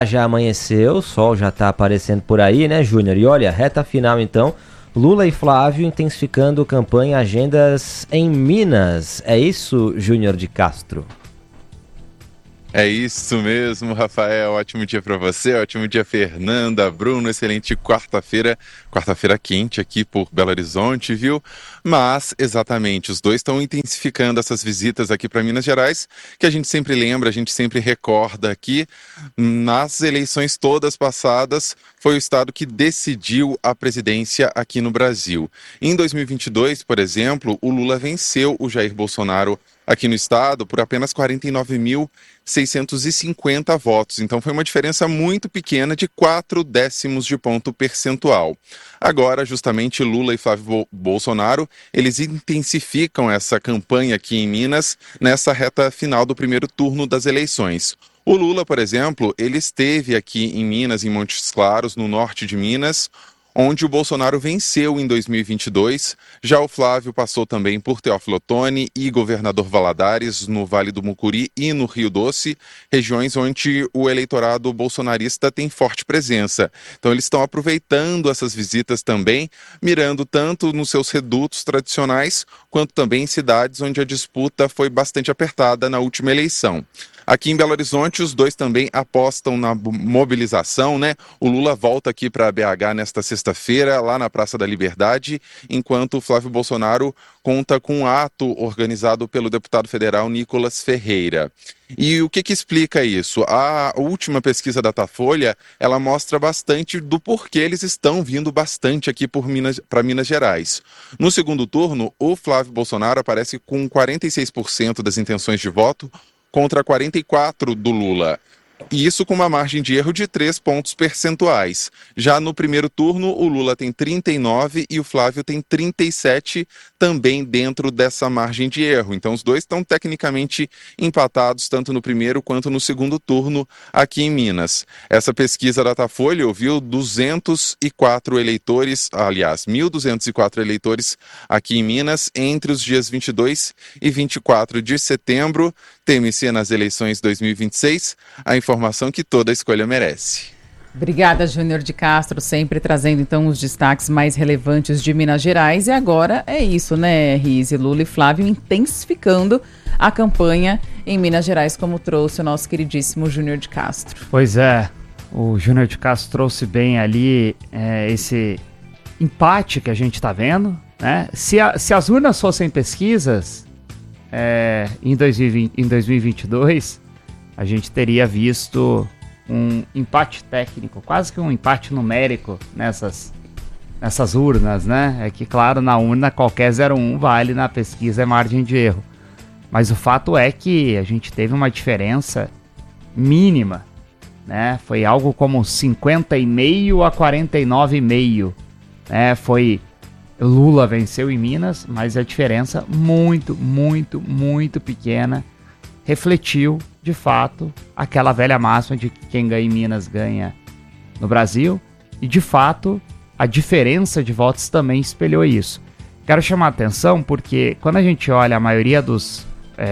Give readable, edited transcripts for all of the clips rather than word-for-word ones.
Já amanheceu, o sol já tá aparecendo por aí, né, Júnior? E olha, reta final então, Lula e Flávio intensificando campanha, agendas em Minas. É isso, Júnior de Castro? É isso mesmo, Rafael. Ótimo dia para você, ótimo dia, Fernanda, Bruno. Excelente quarta-feira quente aqui por Belo Horizonte, viu? Mas, exatamente, os dois estão intensificando essas visitas aqui para Minas Gerais, que a gente sempre lembra, a gente sempre recorda aqui. Nas eleições todas passadas, foi o estado que decidiu a presidência aqui no Brasil. Em 2022, por exemplo, o Lula venceu o Jair Bolsonaro aqui no estado por apenas 49.650 votos. Então foi uma diferença muito pequena de 0,4 de ponto percentual. Agora, justamente, Lula e Flávio Bolsonaro, eles intensificam essa campanha aqui em Minas nessa reta final do primeiro turno das eleições. O Lula, por exemplo, ele esteve aqui em Minas, em Montes Claros, no norte de Minas, onde o Bolsonaro venceu em 2022. Já o Flávio passou também por Teófilo Otoni e Governador Valadares, no Vale do Mucuri e no Rio Doce, regiões onde o eleitorado bolsonarista tem forte presença. Então eles estão aproveitando essas visitas também, mirando tanto nos seus redutos tradicionais, quanto também em cidades onde a disputa foi bastante apertada na última eleição. Aqui em Belo Horizonte, os dois também apostam na mobilização, né? O Lula volta aqui para BH nesta sexta-feira, lá na Praça da Liberdade, enquanto o Flávio Bolsonaro conta com um ato organizado pelo deputado federal Nicolas Ferreira. E o que explica isso? A última pesquisa da Datafolha, ela mostra bastante do porquê eles estão vindo bastante aqui para Minas Gerais. No segundo turno, o Flávio Bolsonaro aparece com 46% das intenções de voto, contra 44% do Lula. E isso com uma margem de erro de 3 pontos percentuais. Já no primeiro turno, o Lula tem 39 e o Flávio tem 37, também dentro dessa margem de erro. Então, os dois estão tecnicamente empatados, tanto no primeiro quanto no segundo turno aqui em Minas. Essa pesquisa da Datafolha ouviu 204 eleitores, aliás, 1.204 eleitores aqui em Minas, entre os dias 22 e 24 de setembro. Teme-se nas eleições 2026, a informação que toda escolha merece. Obrigada, Júnior de Castro, sempre trazendo então os destaques mais relevantes de Minas Gerais. E agora é isso, né, Rize, Lula e Flávio intensificando a campanha em Minas Gerais, como trouxe o nosso queridíssimo Júnior de Castro. Pois é, o Júnior de Castro trouxe bem ali esse empate que a gente está vendo, né? Se as urnas fossem pesquisas, em 2022, a gente teria visto um empate técnico, quase que um empate numérico nessas urnas, né? É que, claro, na urna qualquer 0,1 vale, na pesquisa é margem de erro. Mas o fato é que a gente teve uma diferença mínima, né? Foi algo como 50,5 a 49,5, né? Lula venceu em Minas, mas a diferença muito, muito, muito pequena refletiu, de fato, aquela velha máxima de que quem ganha em Minas ganha no Brasil. E, de fato, a diferença de votos também espelhou isso. Quero chamar a atenção porque quando a gente olha a maioria dos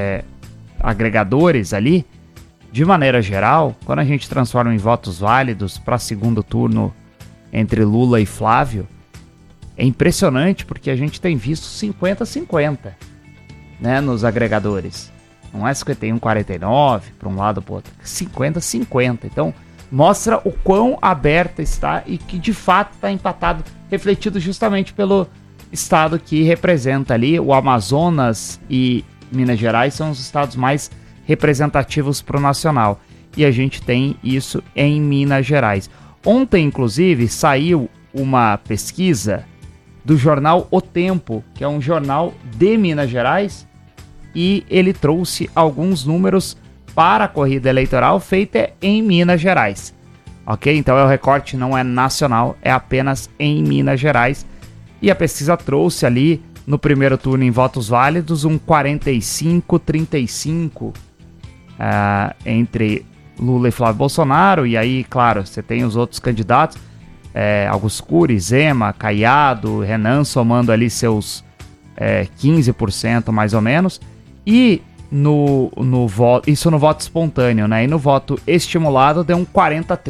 agregadores ali, de maneira geral, quando a gente transforma em votos válidos para segundo turno entre Lula e Flávio, é impressionante porque a gente tem visto 50-50, né, nos agregadores. Não é 51-49 para um lado ou para o outro, 50-50. Então, mostra o quão aberta está e que de fato está empatado, refletido justamente pelo estado que representa ali. O Amazonas e Minas Gerais são os estados mais representativos para o nacional. E a gente tem isso em Minas Gerais. Ontem, inclusive, saiu uma pesquisa do jornal O Tempo, que é um jornal de Minas Gerais, e ele trouxe alguns números para a corrida eleitoral feita em Minas Gerais. Ok? Então o recorte não é nacional, é apenas em Minas Gerais. E a pesquisa trouxe ali, no primeiro turno em votos válidos, um 45-35 entre Lula e Flávio Bolsonaro. E aí, claro, você tem os outros candidatos, Augusto Cury, Zema, Caiado, Renan somando ali seus 15% mais ou menos. E no voto, isso no voto espontâneo, né? E no voto estimulado deu um 40-30.